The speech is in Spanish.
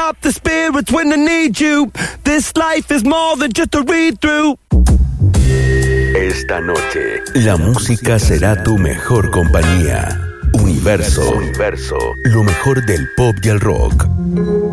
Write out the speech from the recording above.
up the spirits when I need you. This life is more than just a read-through. Esta noche, la música será tu mejor compañía. Universo, lo mejor del pop y el rock.